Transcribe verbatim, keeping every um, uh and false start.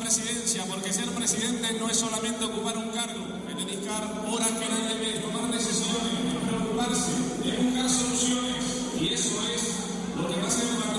presidencia, porque ser presidente no es solamente ocupar un cargo, es dedicar horas que